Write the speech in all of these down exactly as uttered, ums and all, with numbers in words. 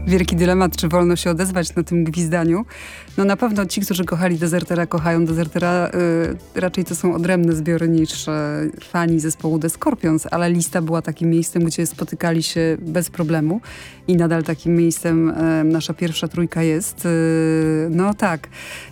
Wielki dylemat, czy wolno się odezwać na tym gwizdaniu. No na pewno ci, którzy kochali Dezertera, kochają Dezertera. Yy, raczej to są odrębne zbiory niż yy, fani zespołu The Scorpions, ale lista była takim miejscem, gdzie spotykali się bez problemu i nadal takim miejscem yy, nasza pierwsza trójka jest. Yy, no tak.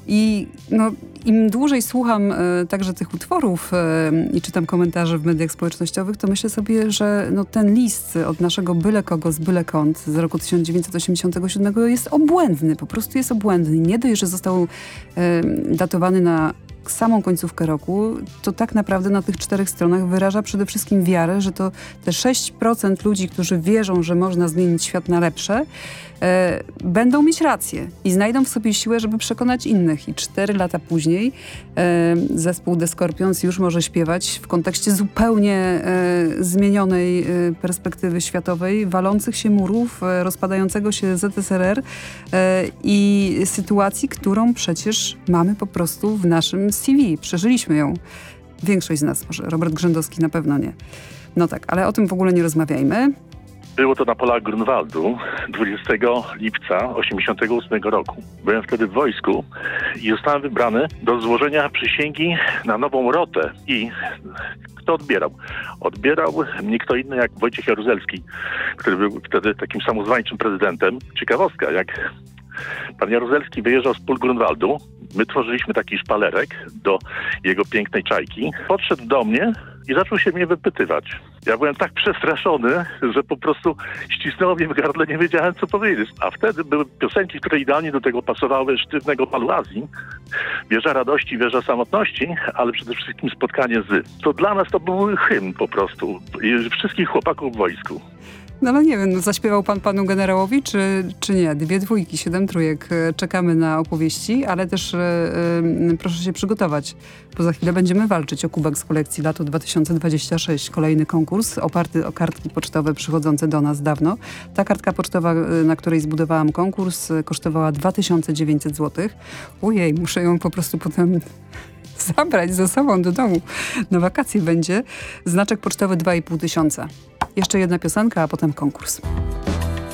I no, im dłużej słucham yy, także tych utworów yy, i czytam komentarze w mediach społecznościowych, to myślę sobie, że no, ten list od naszego byle kogo z byle kąt z roku tysiąc dziewięćset osiemdziesiątego siódmego jest obłędny, po prostu jest obłędny. Nie dość, że został e, datowany na samą końcówkę roku, to tak naprawdę na tych czterech stronach wyraża przede wszystkim wiarę, że to te sześć procent ludzi, którzy wierzą, że można zmienić świat na lepsze, e, będą mieć rację i znajdą w sobie siłę, żeby przekonać innych. I cztery lata później e, zespół The Scorpions już może śpiewać w kontekście zupełnie e, zmienionej e, perspektywy światowej, walących się murów, e, rozpadającego się Z S R R e, i sytuacji, którą przecież mamy po prostu w naszym C V. Przeżyliśmy ją. Większość z nas może. Robert Grzędowski na pewno nie. No tak, ale o tym w ogóle nie rozmawiajmy. Było to na polach Grunwaldu dwudziestego lipca osiemdziesiątego ósmego roku. Byłem wtedy w wojsku i zostałem wybrany do złożenia przysięgi na nową rotę. I kto odbierał? Odbierał mnie kto inny jak Wojciech Jaruzelski, który był wtedy takim samozwańczym prezydentem. Ciekawostka, jak pan Jaruzelski wyjeżdżał z pól Grunwaldu, my tworzyliśmy taki szpalerek do jego pięknej czajki. Podszedł do mnie i zaczął się mnie wypytywać. Ja byłem tak przestraszony, że po prostu ścisnęło mnie w gardle, nie wiedziałem co powiedzieć. A wtedy były piosenki, które idealnie do tego pasowały, Sztywnego Palu Azji, Wieża Radości, Wieża Samotności, ale przede wszystkim Spotkanie z. To dla nas to był hymn po prostu. I wszystkich chłopaków w wojsku. No ale nie wiem, no, zaśpiewał pan panu generałowi, czy, czy nie? Dwie dwójki, siedem trójek. Czekamy na opowieści, ale też yy, proszę się przygotować, bo za chwilę będziemy walczyć o kubek z kolekcji lato dwa tysiące dwudziesty szósty. Kolejny konkurs oparty o kartki pocztowe przychodzące do nas dawno. Ta kartka pocztowa, na której zbudowałam konkurs, kosztowała dwa tysiące dziewięćset złotych. Ojej, muszę ją po prostu potem zabrać ze sobą do domu. Na wakacje będzie. Znaczek pocztowy dwa i pół tysiąca. Jeszcze jedna piosenka, a potem konkurs.